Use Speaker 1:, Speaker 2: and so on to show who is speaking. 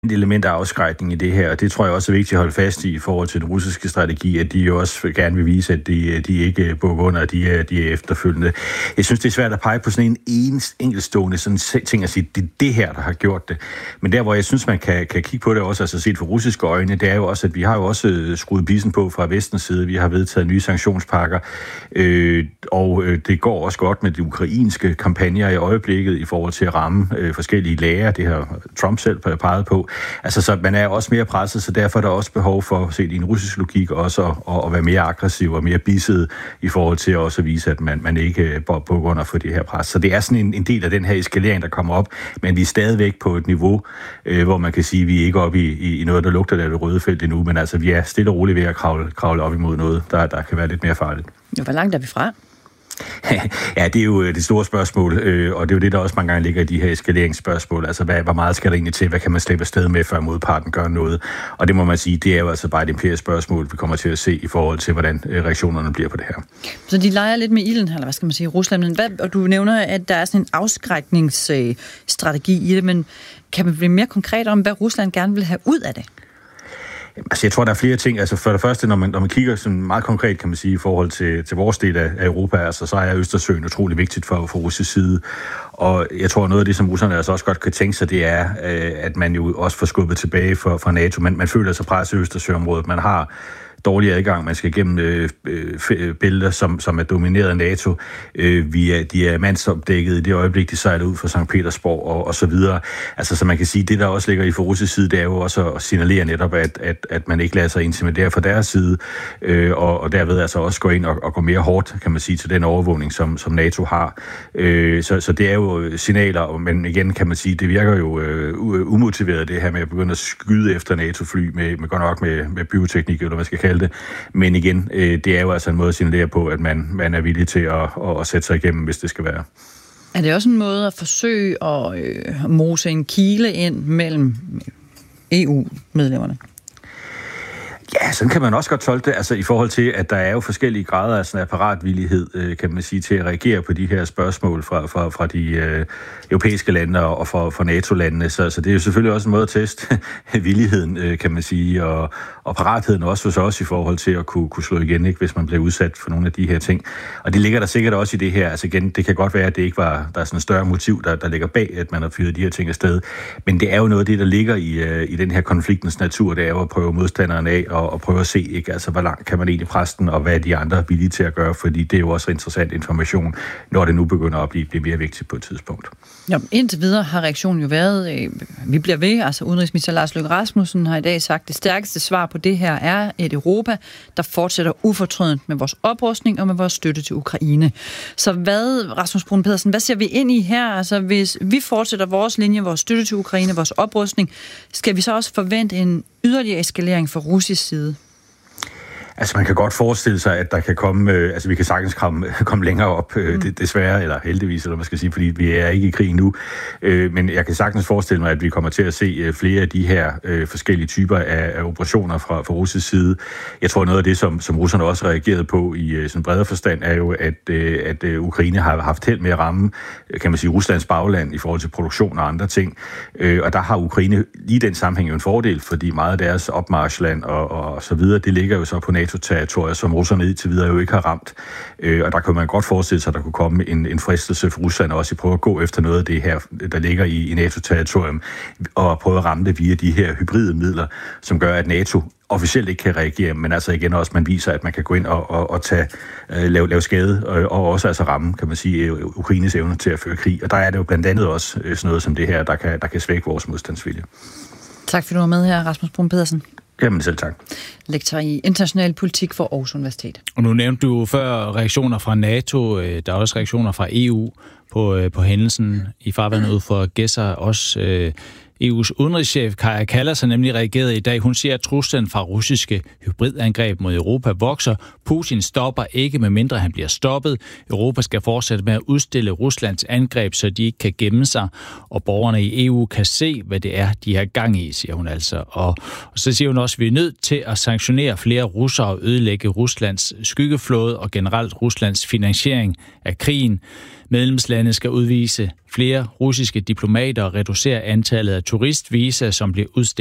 Speaker 1: element af afskrækning i det her, og det tror jeg også er vigtigt at holde fast i forhold til den russiske strategi, at de jo også gerne vil vise, at de ikke bukker under, de er efterfølgende. Jeg synes, det er svært at pege på sådan en enkeltstående sådan ting at sige, det er det her, der har gjort det. Men der, hvor jeg synes, man kan kigge på det også, altså set fra russiske øjne, det er jo også, at vi har jo også skruet bissen på fra vestens side. Vi har vedtaget nye sanktionspakker, og det går også godt med de ukrainske kampagner i øjeblikket i forhold til at ramme forskellige lagre. Det har Trump selv peget på. Altså, så man er også mere presset, så derfor er der også behov for, set i en russisk logik, også at være mere aggressiv og mere bisset i forhold til også at vise, at man ikke bukker under for det her pres. Så det er sådan en del af den her eskalering, der kommer op, men vi er stadigvæk på et niveau, hvor man kan sige, at vi er ikke oppe i noget, der lugter af det røde felt endnu, men altså, vi er stille og roligt ved at kravle op imod noget, der kan være lidt mere farligt.
Speaker 2: Jo, hvor langt er vi fra?
Speaker 1: Ja, det er jo det store spørgsmål, og det er jo det, der også mange gange ligger i de her eskaleringsspørgsmål. Altså, hvor meget skal der egentlig til? Hvad kan man slippe afsted med, før modparten gør noget? Og det må man sige, det er jo altså bare et empirisk spørgsmål, vi kommer til at se i forhold til, hvordan reaktionerne bliver på det her.
Speaker 2: Så de leger lidt med ilden, eller hvad skal man sige, Rusland. Og du nævner, at der er sådan en afskrækningsstrategi i det, men kan man blive mere konkret om, hvad Rusland gerne vil have ud af det?
Speaker 1: Altså, jeg tror, der er flere ting. Altså, for det første, når man kigger sådan meget konkret, kan man sige, i forhold til vores del af Europa, altså, så er Østersøen utrolig vigtigt for russisk side. Og jeg tror, noget af det, som russerne altså også godt kan tænke sig, det er, at man jo også får skubbet tilbage fra NATO. Man føler sig presset i Østersøområdet. Man har dårlig adgang. Man skal igennem bælter, som er domineret af NATO. De er mandsopdækket i det øjeblik, de sejler ud fra St. Petersborg og så videre. Altså, så man kan sige, det der også ligger i for russisk side, det er jo også at signalere netop, at man ikke lader sig intimidere fra deres side, og derved altså også gå ind og gå mere hårdt, kan man sige, til den overvågning, som NATO har. Så det er jo signaler, men igen kan man sige, det virker jo umotiveret, det her med at begynde at skyde efter NATO-fly med godt nok med bioteknik, eller hvad skal det. Men igen, det er jo altså en måde at signalere på, at man er villig til at sætte sig igennem, hvis det skal være.
Speaker 2: Er det også en måde at forsøge at mose en kile ind mellem EU-medlemmerne?
Speaker 1: Ja, sådan kan man også godt tolke det, altså i forhold til, at der er jo forskellige grader af sådan apparatvillighed, kan man sige, til at reagere på de her spørgsmål fra de europæiske lande og fra NATO-landene. Så det er jo selvfølgelig også en måde at teste villigheden, kan man sige, og paratheden også hos os i forhold til at kunne slå igen, ikke, hvis man bliver udsat for nogle af de her ting. Og det ligger der sikkert også i det her. Altså igen, det kan godt være, at det ikke var, der er sådan et større motiv, der ligger bag, at man har fyret de her ting afsted. Men det er jo noget af det, der ligger i den her konfliktens natur, det er jo at prøve modstanderen af og prøve at se, ikke, altså hvor langt kan man egentlig presse den, og hvad er de andre villige til at gøre, fordi det er jo også interessant information, når det nu begynder at blive mere vigtigt på et tidspunkt.
Speaker 2: Ja, indtil videre har reaktionen jo været, vi bliver ved, altså udenrigsminister Lars Løkke Rasmussen har i dag sagt, det stærkeste svar på det her er et Europa, der fortsætter ufortrødent med vores oprustning og med vores støtte til Ukraine. Så hvad, Rasmus Bruun Pedersen, hvad ser vi ind i her? Altså hvis vi fortsætter vores linje, vores støtte til Ukraine, vores oprustning, skal vi så også forvente en yderligere eskalering fra russisk side?
Speaker 1: Altså, man kan godt forestille sig, at der kan komme, altså vi kan sagtens komme længere op, desværre, eller heldigvis, eller man skal sige, fordi vi er ikke i krig nu. Men jeg kan sagtens forestille mig, at vi kommer til at se flere af de her forskellige typer af operationer fra russisk side. Jeg tror, noget af det, som russerne også reagerede på i sådan bredere forstand, er jo, at Ukraine har haft held med at ramme, kan man sige, Ruslands bagland i forhold til produktion og andre ting. Og der har Ukraine lige den sammenhæng jo en fordel, fordi meget af deres opmarchland og så videre, det ligger jo så på NATO-territorier, som russerne til videre jo ikke har ramt. Og der kan man godt forestille sig, at der kunne komme en fristelse for Rusland også at prøve at gå efter noget af det her, der ligger i NATO-territorium, og prøve at ramme det via de her hybride midler, som gør, at NATO officielt ikke kan reagere, men altså igen også, man viser, at man kan gå ind og lave skade, og også altså ramme, kan man sige, Ukraines evne til at føre krig. Og der er det jo blandt andet også sådan noget som det her, der kan svække vores modstandsvilje. Tak
Speaker 2: for, du var med her, Rasmus Bruun Pedersen.
Speaker 1: Jamen selv tak.
Speaker 2: Lektor i international politik for Aarhus Universitet.
Speaker 3: Og nu nævnte du før reaktioner fra NATO, der er også reaktioner fra EU på hændelsen i farvandet ud for Gedser. Også EU's udenrigschef Kaja Kallas har nemlig reageret i dag. Hun siger, at truslen fra russiske hybridangreb mod Europa vokser. Putin stopper ikke, medmindre han bliver stoppet. Europa skal fortsætte med at udstille Ruslands angreb, så de ikke kan gemme sig, og borgerne i EU kan se, hvad det er, de har gang i, siger hun altså. Og så siger hun også, at vi er nødt til at sanktionere flere russere og ødelægge Ruslands skyggeflåde og generelt Ruslands finansiering af krigen. Medlemslande skal udvise flere russiske diplomater og reducere antallet af turistvisa, som bliver udstedt